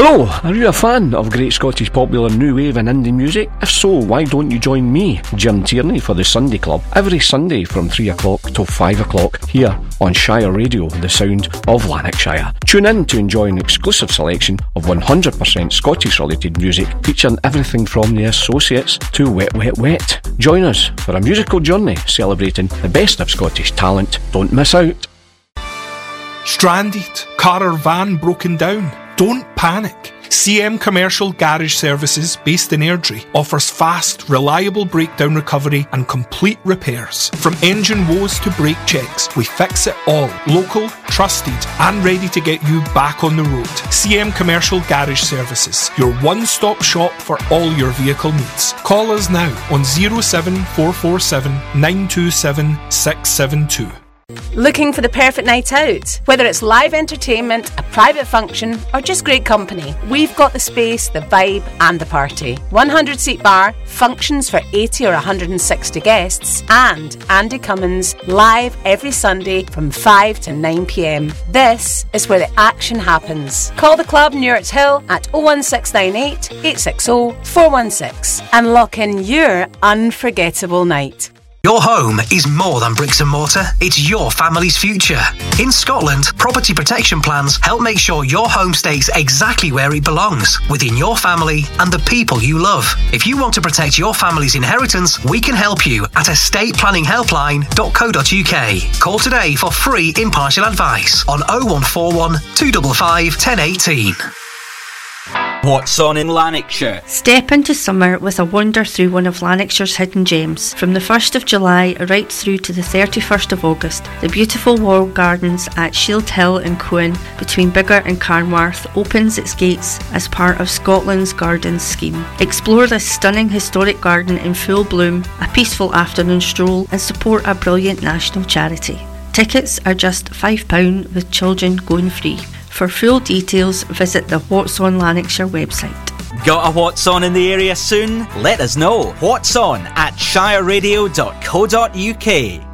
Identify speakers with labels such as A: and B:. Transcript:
A: Hello, are you a fan of great Scottish popular new wave and indie music? If so, why don't you join me, Jim Tierney, for the Sunday Club every Sunday from 3 o'clock till 5 o'clock here on Shire Radio, the sound of Lanarkshire. Tune in to enjoy an exclusive selection of 100% Scottish related music featuring everything from The Associates to Wet Wet Wet. Join us for a musical journey celebrating the best of Scottish talent. Don't miss out.
B: Stranded, car or van broken down? Don't panic. CM Commercial Garage Services, based in Airdrie, offers fast, reliable breakdown recovery and complete repairs. From engine woes to brake checks, we fix it all. Local, trusted and ready to get you back on the road. CM Commercial Garage Services, your one-stop shop for all your vehicle needs. Call us now on 07447 927 672.
C: Looking for the perfect night out? Whether it's live entertainment, a private function, or just great company, we've got the space, the vibe, and the party. 100-seat bar, functions for 80 or 160 guests, and Andy Cummins live every Sunday from 5 to 9 p.m. This is where the action happens. Call the club near its hill at 01698 860 416 and lock in your unforgettable night.
D: Your home is more than bricks and mortar, it's your family's future. In Scotland, property protection plans help make sure your home stays exactly where it belongs, within your family and the people you love. If you want to protect your family's inheritance, we can help you at estateplanningshelpline.co.uk. Call today for free impartial advice on 0141 255 1018.
E: What's on in Lanarkshire?
F: Step into summer with a wander through one of Lanarkshire's hidden gems. From the 1st of July right through to the 31st of August, the beautiful Wall Gardens at Shield Hill in Coen between Biggar and Carnwarth opens its gates as part of Scotland's Gardens scheme. Explore this stunning historic garden in full bloom, a peaceful afternoon stroll and support a brilliant national charity. Tickets are just £5 with children going free. For full details, visit the What's On Lanarkshire website.
E: Got a What's On in the area soon? Let us know. What's On at shireradio.co.uk.